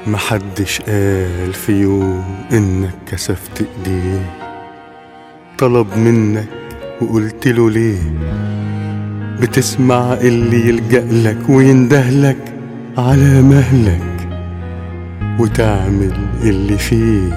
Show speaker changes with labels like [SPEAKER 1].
[SPEAKER 1] محدش قال في يوم انك كسفت ايديه، طلب منك وقلت له ليه؟ بتسمع اللي يلجأ لك ويندهلك على مهلك وتعمل اللي فيه